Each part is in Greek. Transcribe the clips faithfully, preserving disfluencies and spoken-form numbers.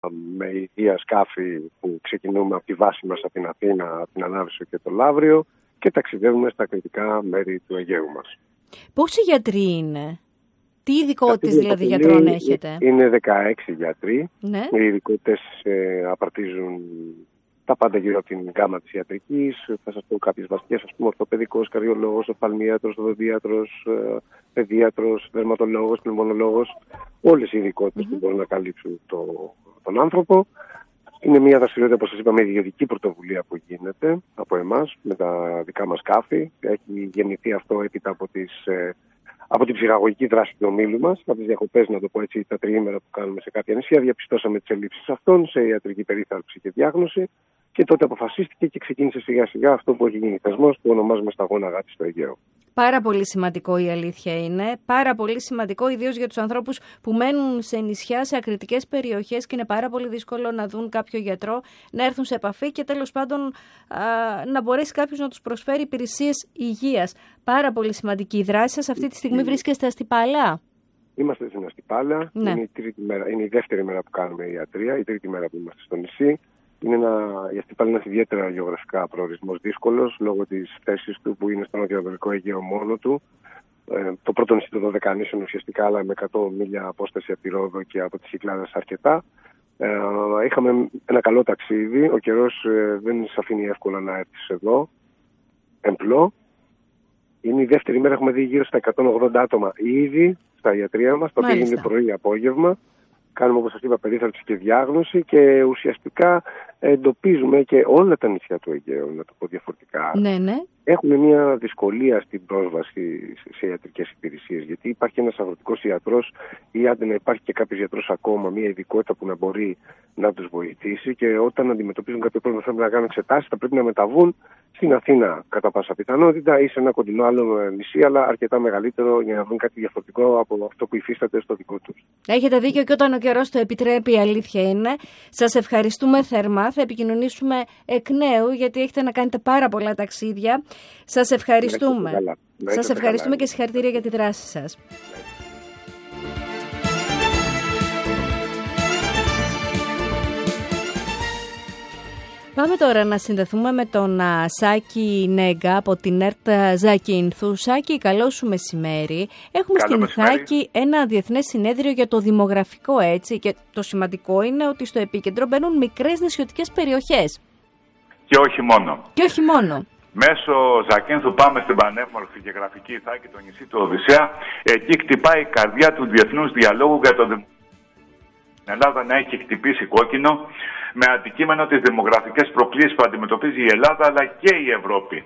με υγεία σκάφη που ξεκινούμε από τη βάση μας από την Αθήνα, από την Ανάβησο και το Λαύριο και ταξιδεύουμε στα κριτικά μέρη του Αιγαίου μας. Πόσοι γιατροί είναι? Τι ειδικότητες δηλαδή γιατρών έχετε? Είναι δεκαέξι γιατροί. Ναι. Οι ειδικότητες ε, απαρτίζουν τα πάντα γύρω από την γκάμα της ιατρικής. Θα σας πω κάποιες βασικές, ας πούμε, ορθοπαιδικός, καρδιολόγος, οφθαλμίατρος, οδοντίατρος, ε, παιδίατρος, δερματολόγος, πνευμονολόγος. Όλες οι ειδικότητες mm-hmm. που μπορούν να καλύψουν το, τον άνθρωπο. Είναι μια δραστηριότητα, όπως σας είπαμε, ιδιωτική πρωτοβουλία που γίνεται από εμάς, με τα δικά μας σκάφη. Έχει γεννηθεί αυτό έπειτα από τις... Ε, Από την ψυχαγωγική δράση του ομίλου μας, από τις διακοπές, να το πω έτσι, τα τριήμερα που κάνουμε σε κάποια νησιά, διαπιστώσαμε τις ελλείψεις αυτών σε ιατρική περίθαλψη και διάγνωση και τότε αποφασίστηκε και ξεκίνησε σιγά σιγά αυτό που έχει γίνει θεσμός που ονομάζουμε Σταγόνα Αγάπης στο Αιγαίο. Πάρα πολύ σημαντικό η αλήθεια είναι. Πάρα πολύ σημαντικό, ιδίως για τους ανθρώπους που μένουν σε νησιά, σε ακριτικές περιοχές και είναι πάρα πολύ δύσκολο να δουν κάποιο γιατρό, να έρθουν σε επαφή και τέλος πάντων α, να μπορέσει κάποιος να τους προσφέρει υπηρεσίες υγείας. Πάρα πολύ σημαντική η δράση σας. Αυτή τη στιγμή βρίσκεστε Αστυπάλαια. Είμαστε στην Αστυπάλαια. Ναι. Είναι, η τρίτη μέρα, είναι η δεύτερη μέρα που κάνουμε ιατρία, η τρίτη μέρα που είμαστε στο νησί. Είναι ένα, η Αστυπάλαια είναι ένας ιδιαίτερα γεωγραφικά προορισμός δύσκολος λόγω της θέσης του που είναι στο νοτιοανατολικό Αιγαίο μόνο του. Ε, το πρώτο νησί των Δωδεκανήσεων ουσιαστικά, αλλά με εκατό μίλια απόσταση από τη Ρόδο και από τις Κυκλάδες αρκετά. Ε, είχαμε ένα καλό ταξίδι. Ο καιρός ε, δεν σε αφήνει εύκολα να έρθεις εδώ. Εμπλό. Είναι η δεύτερη μέρα, έχουμε δει γύρω στα εκατόν ογδόντα άτομα ήδη στα ιατρία μας, το οποίο είναι πρωί-απόγευμα. Κάνουμε, όπως σας είπα, περίθαλψη και διάγνωση και ουσιαστικά εντοπίζουμε και όλα τα νησιά του Αιγαίου, να το πω διαφορετικά. Ναι, ναι. Έχουμε μια δυσκολία στην πρόσβαση σε ιατρικές υπηρεσίες, γιατί υπάρχει ένας αγροτικός ιατρός ή άντε να υπάρχει και κάποιος γιατρός ακόμα, μια ειδικότητα που να μπορεί να τους βοηθήσει και όταν αντιμετωπίζουν κάποιο πρόβλημα θέλουν να κάνουν εξετάσεις, θα πρέπει να μεταβούν στην Αθήνα κατά πάσα πιθανότητα ή σε ένα κοντινό άλλο νησί, αλλά αρκετά μεγαλύτερο για να βρουν κάτι διαφορετικό από αυτό που υφίσταται στο δικό τους. Έχετε δίκιο και όταν ο καιρός το επιτρέπει, η αλήθεια είναι. Σας ευχαριστούμε θερμά. Θα επικοινωνήσουμε εκ νέου γιατί έχετε να κάνετε πάρα πολλά ταξίδια. Σας ευχαριστούμε. Σας ευχαριστούμε και συγχαρητήρια για τη δράση σας. Πάμε τώρα να συνδεθούμε με τον uh, Σάκη Νέγκα από την ΕΡΤ Ζακίνθου. Σάκη, καλό σου μεσημέρι. Έχουμε Καλό στην μεσημέρι. Ιθάκη ένα διεθνές συνέδριο για το δημογραφικό, έτσι, και το σημαντικό είναι ότι στο επίκεντρο μπαίνουν μικρές νησιωτικές περιοχές. Και όχι μόνο. Και όχι μόνο. Μέσω Ζακίνθου πάμε στην πανέμορφη και γραφική Ιθάκη, το νησί του Οδυσσέα. Εκεί χτυπάει η καρδιά του διεθνούς διαλόγου για το δημογραφικό. Στην Ελλάδα να έχει χτυπήσει κόκκινο με αντικείμενο τις δημογραφικές προκλήσεις που αντιμετωπίζει η Ελλάδα αλλά και η Ευρώπη.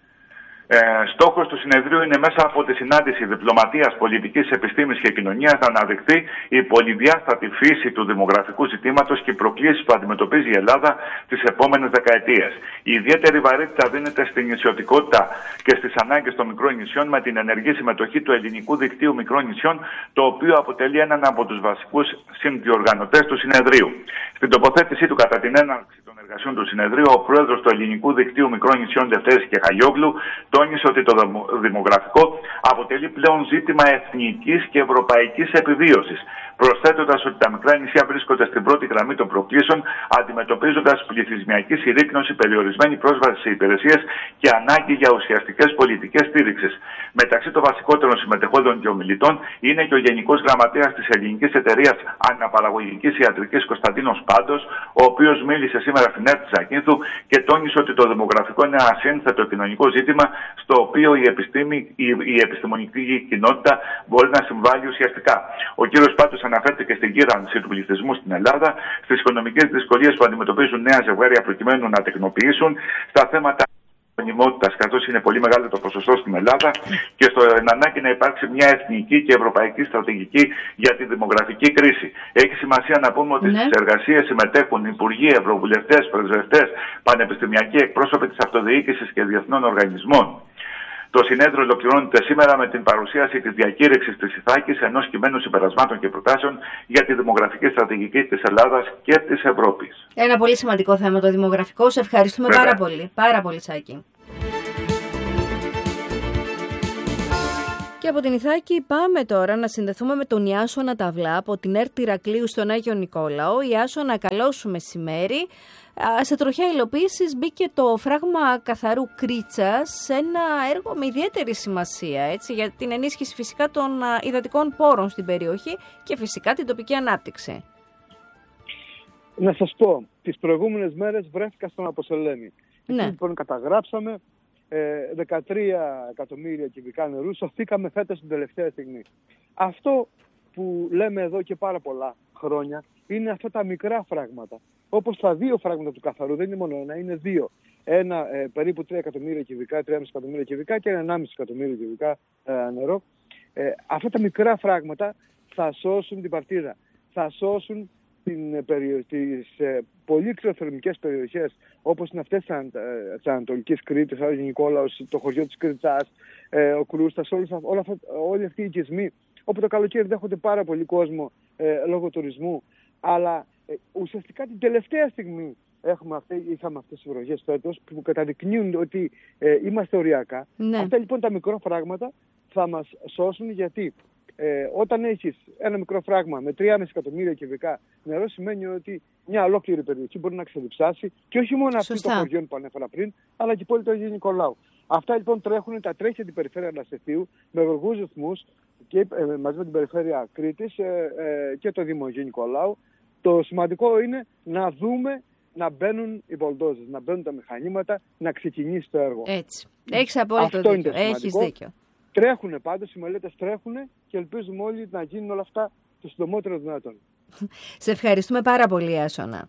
Ε, στόχος του συνεδρίου είναι μέσα από τη συνάντηση διπλωματίας, πολιτικής, επιστήμης και κοινωνίας να αναδειχθεί η πολυδιάστατη φύση του δημογραφικού ζητήματος και οι προκλήσεις που αντιμετωπίζει η Ελλάδα τις επόμενες δεκαετίες. Η ιδιαίτερη βαρύτητα δίνεται στην νησιωτικότητα και στις ανάγκες των μικρών νησιών με την ενεργή συμμετοχή του ελληνικού δικτύου μικρών νησιών, το οποίο αποτελεί έναν από τους βασικούς συνδιοργανωτές του συνεδρίου. Στην τοποθέτησή του κατά την έναρξη των εργασιών του συνεδρίου, ο πρόεδρος του ελληνικού δικτύου μικρών νησιών Δευτέρης και Χαγιόγλου τόνισε ότι το δημογραφικό αποτελεί πλέον ζήτημα εθνικής και ευρωπαϊκής επιβίωσης, προσθέτοντας ότι τα μικρά νησιά βρίσκονται στην πρώτη γραμμή των προκλήσεων, αντιμετωπίζοντας πληθυσμιακή συρρίκνωση, περιορισμένη πρόσβαση σε υπηρεσίες και ανάγκη για ουσιαστικές πολιτικές στήριξης. Μεταξύ των βασικότερων συμμετεχόντων και ομιλητών είναι και ο Γενικός Γραμματέας της Ελληνικής Εταιρείας Αναπαραγωγικής Ιατρικής Κωνσταντίνος Πάντος, ο οποίος μίλησε σήμερα στην ΕΡΤ Ζακίνθου και τόνισε ότι το δημογραφικό είναι ένα σύνθετο κοινωνικό ζήτημα στο οποίο η, επιστήμη, η, η επιστημονική κοινότητα μπορεί να συμβάλλει ουσιαστικά. Ο κύριος Πάντος αναφέρθηκε στην γύρανση του πληθυσμού στην Ελλάδα, στις οικονομικές δυσκολίες που αντιμετωπίζουν νέα ζευγάρια προκειμένου να τεκνοποιήσουν, στα θέματα γονιμότητας, καθώς είναι πολύ μεγάλο το ποσοστό στην Ελλάδα, και στο ανάγκη να υπάρξει μια εθνική και ευρωπαϊκή στρατηγική για τη δημογραφική κρίση. Έχει σημασία να πούμε ότι ναι. στις εργασίες συμμετέχουν υπουργοί, ευρωβουλευτές, πρεσβευτές, πανεπιστημιακοί εκπρόσωποι της αυτοδιοίκησης και διεθνών οργανισμών. Το συνέδριο ολοκληρώνεται σήμερα με την παρουσίαση της διακήρυξης της Ιθάκης ενός κειμένου συμπερασμάτων και προτάσεων για τη δημογραφική στρατηγική της Ελλάδας και της Ευρώπης. Ένα πολύ σημαντικό θέμα το δημογραφικό. Σε ευχαριστούμε Βέβαια. πάρα πολύ. Πάρα πολύ, Σάκη. Και από την Ιθάκη πάμε τώρα να συνδεθούμε με τον Ιάσονα Ταυλά από την ΕΡΤ Ηρακλείου στον Άγιο Νικόλαο. Ιάσονα, καλό σου μεσημέρι. Σε τροχιά υλοποίησης μπήκε το φράγμα καθαρού Κρίτσας σε ένα έργο με ιδιαίτερη σημασία, έτσι, για την ενίσχυση φυσικά των υδατικών πόρων στην περιοχή και φυσικά την τοπική ανάπτυξη. Να σας πω, τις προηγούμενες μέρες βρέθηκα στον Αποσελένη. Ναι. Λοιπόν, καταγράψαμε δεκατρία εκατομμύρια κυβικά νερού, σωθήκαμε φέτος την τελευταία στιγμή. Αυτό που λέμε εδώ και πάρα πολλά χρόνια είναι αυτά τα μικρά φράγματα. Όπως τα δύο φράγματα του καθαρού, δεν είναι μόνο ένα, είναι δύο. Ένα ε, περίπου τρία εκατομμύρια κυβικά, τρία κόμμα πέντε εκατομμύρια κυβικά και ένα ενάμιση εκατομμύριο κυβικά ε, νερό. Ε, αυτά τα μικρά φράγματα θα σώσουν την παρτίδα. Θα σώσουν την, περιο... τις ε, πολύ ξεοθερμικές περιοχές όπως είναι αυτές της Ανατολικής Κρήτης, ο Άγιος Νικόλαος, το χωριό της Κριτσάς, ε, ο Κρούστας, όλοι, όλα, όλοι αυτοί οι οικισμοί όπου το καλοκαίρι δέχονται πάρα πολύ κόσμο ε, λόγω τουρισμού. Αλλά ε, ουσιαστικά την τελευταία στιγμή έχουμε αυτή, είχαμε αυτές τις βροχές φέτος που καταδεικνύουν ότι ε, είμαστε οριακά. Ναι. Αυτά λοιπόν τα μικρά φράγματα θα μας σώσουν, γιατί ε, όταν έχεις ένα μικρό φράγμα με τρία κόμμα πέντε εκατομμύρια κυβικά νερό, σημαίνει ότι μια ολόκληρη περιοχή μπορεί να ξεδιψάσει και όχι μόνο αυτή των χωριών που ανέφερα πριν, αλλά και η πόλη του Αγίου Νικολάου. Αυτά λοιπόν τρέχουν, τα τρέχει την περιφέρεια Αναστασίου με γοργούς ρυθμούς και ε, μαζί με την περιφέρεια Κρήτης ε, ε, και το Δήμο Αγίου Νικολάου. Το σημαντικό είναι να δούμε να μπαίνουν οι μπολντόζες, να μπαίνουν τα μηχανήματα, να ξεκινήσει το έργο. Έτσι. Έχεις απόλυτο δίκιο. Έχεις δίκιο. Τρέχουνε πάντως, οι μελέτες τρέχουνε και ελπίζουμε όλοι να γίνουν όλα αυτά το συντομότερο δυνατόν. Σε ευχαριστούμε πάρα πολύ, Ιάσονα.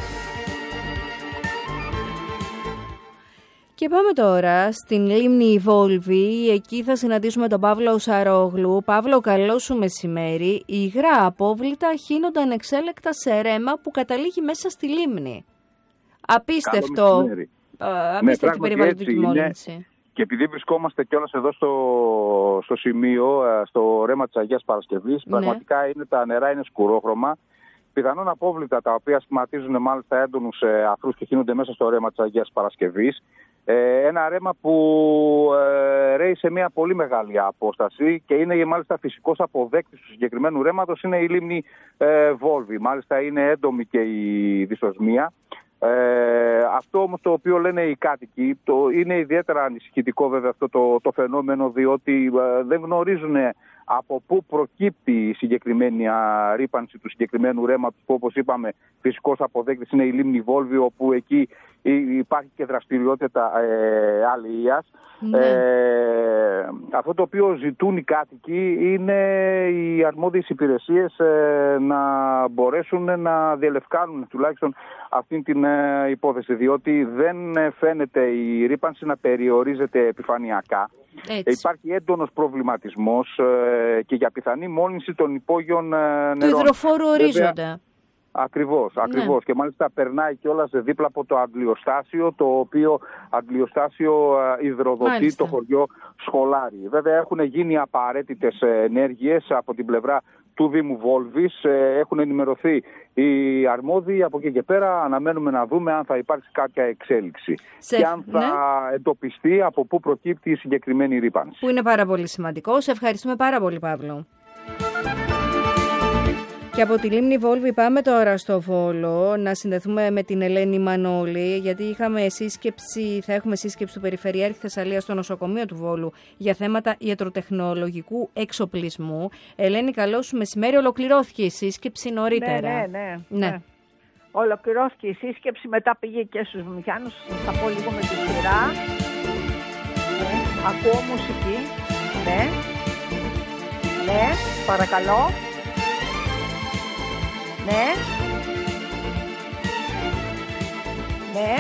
Και πάμε τώρα στην λίμνη Βόλβη. Εκεί θα συναντήσουμε τον Παύλο Σαρόγλου. Παύλο, καλό σου μεσημέρι. Οι υγρά απόβλητα χύνονται ανεξέλεκτα σε ρέμα που καταλήγει μέσα στη λίμνη. Απίστευτο. Απίστευτη περιβαλλοντική μόλυνση. Και επειδή βρισκόμαστε κιόλας εδώ στο, στο σημείο, στο ρέμα της Αγίας Παρασκευής, ναι, πραγματικά είναι, τα νερά είναι σκουρόχρωμα. Πιθανόν απόβλητα τα οποία σχηματίζουν μάλιστα έντονους αφρούς και χύνονται μέσα στο ρέμα της Αγίας Παρασκευής. Ε, ένα ρέμα που ε, ρέει σε μια πολύ μεγάλη απόσταση και είναι μάλιστα φυσικός αποδέκτης του συγκεκριμένου ρέματος, είναι η λίμνη ε, Βόλβη. Μάλιστα είναι έντομη και η δυσοσμία. Ε, αυτό όμως το οποίο λένε οι κάτοικοι, το, είναι ιδιαίτερα ανησυχητικό βέβαια αυτό το, το φαινόμενο, διότι ε, δεν γνωρίζουν από πού προκύπτει η συγκεκριμένη α, ρύπανση του συγκεκριμένου ρέματος, που όπως είπαμε φυσικός αποδέκτης είναι η λίμνη Βόλβη, όπου εκεί υπάρχει και δραστηριότητα ε, αλληλείας. Ναι. Ε, αυτό το οποίο ζητούν οι κάτοικοι είναι οι αρμόδιες υπηρεσίες ε, να μπορέσουν να διελευκάνουν τουλάχιστον αυτή την ε, υπόθεση, διότι δεν φαίνεται η ρύπανση να περιορίζεται επιφανειακά. Έτσι. Υπάρχει έντονος προβληματισμός ε, και για πιθανή μόλυνση των υπόγειων ε, νερών. Του υδροφόρου ορίζοντα. Ακριβώς, ακριβώς. Ναι. Και μάλιστα περνάει κιόλας δίπλα από το αντλιοστάσιο, το οποίο αντλιοστάσιο υδροδοτεί μάλιστα το χωριό Σχολάρι. Βέβαια έχουν γίνει απαραίτητες ενέργειες από την πλευρά του Δήμου Βόλβης, έχουν ενημερωθεί οι αρμόδιοι. Από εκεί και πέρα αναμένουμε να δούμε αν θα υπάρξει κάποια εξέλιξη Σε... και αν θα ναι. εντοπιστεί από πού προκύπτει η συγκεκριμένη ρύπανση. Που είναι πάρα πολύ σημαντικό. Σε ευχαριστούμε πάρα πολύ, Παύλο. Και από τη λίμνη Βόλβη πάμε τώρα στο Βόλο να συνδεθούμε με την Ελένη Μανώλη, γιατί είχαμε σύσκεψη, θα έχουμε σύσκεψη του Περιφερειάρχη Θεσσαλίας στο νοσοκομείο του Βόλου για θέματα ιατροτεχνολογικού εξοπλισμού. Ελένη, καλό σου μεσημέρι. Ολοκληρώθηκε η σύσκεψη νωρίτερα. Ναι, ναι, ναι. ναι. ναι. Ολοκληρώθηκε η σύσκεψη, μετά πήγε και στους μηχάνους. Θα πω λίγο με τη σειρά. Ναι. Ακούω μουσική. Ναι. Ναι, παρακαλώ. Ναι. Ναι.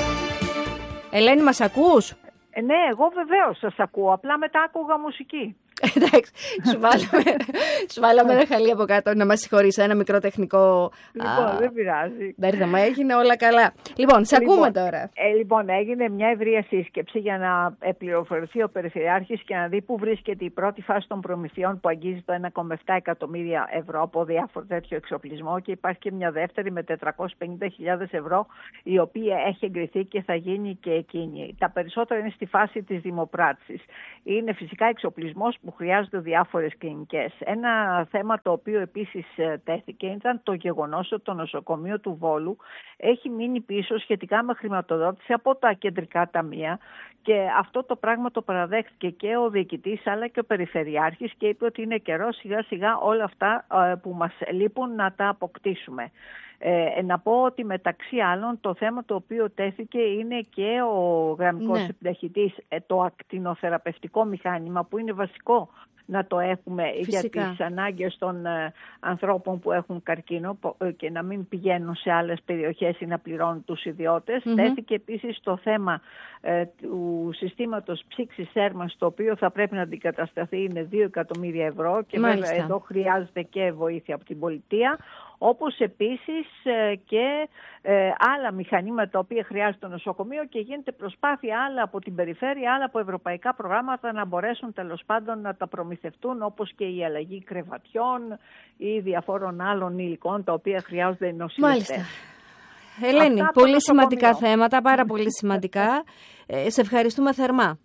Ελένη, μας ακούς? Ε, ναι, εγώ βεβαίως σας ακούω. Απλά μετά άκουγα μουσική. Εντάξει, σου βάλαμε, σου βάλαμε ένα χαλί από κάτω να μας συγχωρείς, ένα μικρό τεχνικό. Λοιπόν, α, δεν πειράζει. Μπέρδεμα έγινε, όλα καλά. Λοιπόν, σε Λοιπόν, ακούμε τώρα. Ε, λοιπόν, έγινε μια ευρεία σύσκεψη για να πληροφορηθεί ο Περιφερειάρχης και να δει πού βρίσκεται η πρώτη φάση των προμηθειών που αγγίζει το ένα κόμμα επτά εκατομμύρια ευρώ από διάφορο τέτοιο εξοπλισμό, και υπάρχει και μια δεύτερη με τετρακόσιες πενήντα χιλιάδες ευρώ, η οποία έχει εγκριθεί και θα γίνει και εκείνη. Τα περισσότερα είναι στη φάση της δημοπράτησης. Είναι φυσικά εξοπλισμός που χρειάζονται διάφορες κλινικές. Ένα θέμα το οποίο επίσης τέθηκε ήταν το γεγονός ότι το νοσοκομείο του Βόλου έχει μείνει πίσω σχετικά με χρηματοδότηση από τα κεντρικά ταμεία, και αυτό το πράγμα το παραδέχτηκε και ο διοικητής αλλά και ο Περιφερειάρχης, και είπε ότι είναι καιρό σιγά σιγά όλα αυτά που μας λείπουν να τα αποκτήσουμε. Ε, να πω ότι μεταξύ άλλων το θέμα το οποίο τέθηκε είναι και ο γραμμικός ναι. επιταχυτής, το ακτινοθεραπευτικό μηχάνημα, που είναι βασικό να το έχουμε Φυσικά. για τις ανάγκες των ε, ανθρώπων που έχουν καρκίνο ε, και να μην πηγαίνουν σε άλλες περιοχές ή να πληρώνουν τους ιδιώτες. Mm-hmm. Τέθηκε επίσης το θέμα ε, του συστήματος ψήξης θέρμανσης, το οποίο θα πρέπει να αντικατασταθεί, είναι δύο εκατομμύρια ευρώ, και Μάλιστα. βέβαια εδώ χρειάζεται και βοήθεια από την πολιτεία. Όπως επίσης και άλλα μηχανήματα τα οποία χρειάζεται το νοσοκομείο, και γίνεται προσπάθεια άλλα από την περιφέρεια, άλλα από ευρωπαϊκά προγράμματα να μπορέσουν τέλος πάντων να τα προμηθευτούν, όπως και η αλλαγή κρεβατιών ή διαφόρων άλλων υλικών τα οποία χρειάζονται οι νοσηλευτές. Μάλιστα. Ελένη, Αυτά πολύ σημαντικά θέματα, πάρα πολύ σημαντικά. Ε, σε ευχαριστούμε θερμά.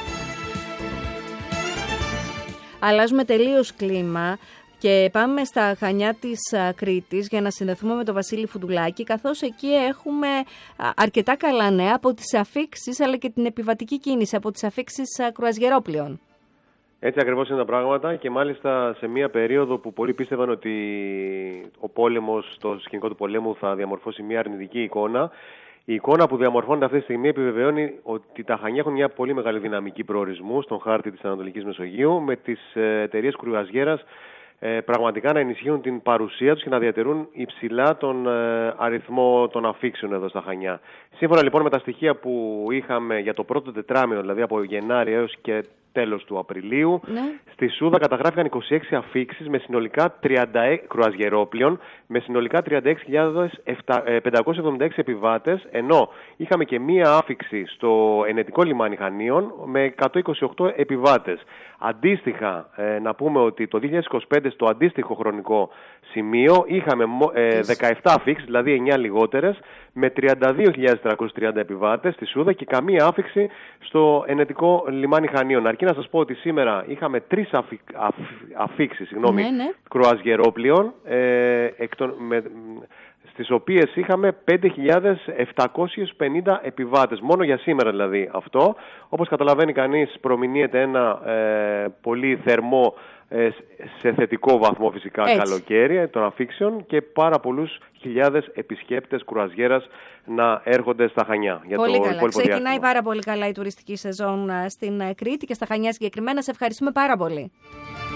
Αλλάζουμε τελείως κλίμα. Και πάμε στα Χανιά της Κρήτης για να συνδεθούμε με τον Βασίλη Φουντουλάκη, καθώς εκεί έχουμε αρκετά καλά νέα από τις αφίξεις αλλά και την επιβατική κίνηση, από τις αφίξεις κρουαζιερόπλοιων. Έτσι ακριβώς είναι τα πράγματα, και μάλιστα σε μια περίοδο που πολλοί πίστευαν ότι ο πόλεμος, το σκηνικό του πολέμου θα διαμορφώσει μια αρνητική εικόνα. Η εικόνα που διαμορφώνεται αυτή τη στιγμή επιβεβαιώνει ότι τα Χανιά έχουν μια πολύ μεγάλη δυναμική προορισμού στον χάρτη της Ανατολικής Μεσογείου, με τις εταιρείες κρουαζιέρας Ε, πραγματικά να ενισχύουν την παρουσία τους και να διατηρούν υψηλά τον ε, αριθμό των αφίξεων εδώ στα Χανιά. Σύμφωνα λοιπόν με τα στοιχεία που είχαμε για το πρώτο τετράμηνο, δηλαδή από Γενάρη έως και τέλος του Απριλίου, ναι. στη Σούδα καταγράφηκαν είκοσι έξι αφίξεις με συνολικά τριάντα έξι κρουαζιερόπλοιων, με συνολικά τριάντα έξι χιλιάδες πεντακόσιους εβδομήντα έξι επιβάτες, ενώ είχαμε και μία άφιξη στο ενετικό λιμάνι Χανίων με εκατόν είκοσι οκτώ επιβάτες. Αντίστοιχα, ε, να πούμε ότι το δύο χιλιάδες είκοσι πέντε στο αντίστοιχο χρονικό σημείο είχαμε ε, δεκαεπτά αφίξεις, δηλαδή εννιά λιγότερες, με τριάντα δύο χιλιάδες τριακόσιους τριάντα επιβάτες στη Σούδα και καμία άφιξη στο ενετικό λιμάνι Χανίων. Αρκεί να σας πω ότι σήμερα είχαμε τρεις αφι, αφ, αφίξεις συγγνώμη, ναι, ναι. κρουαζιερόπλοιων, ε, εκ των, με, στις οποίες είχαμε πέντε χιλιάδες επτακόσιους πενήντα επιβάτες. Μόνο για σήμερα δηλαδή αυτό. Όπως καταλαβαίνει κανείς, προμηνύεται ένα ε, πολύ θερμό, ε, σε θετικό βαθμό φυσικά, Έτσι. καλοκαίρι των αφίξεων, και πάρα πολλούς χιλιάδες επισκέπτες κρουαζιέρας να έρχονται στα Χανιά. Για πολύ το καλά. Ξεκινάει διάστημα. πάρα πολύ καλά η τουριστική σεζόν στην Κρήτη και στα Χανιά συγκεκριμένα. Σε ευχαριστούμε πάρα πολύ.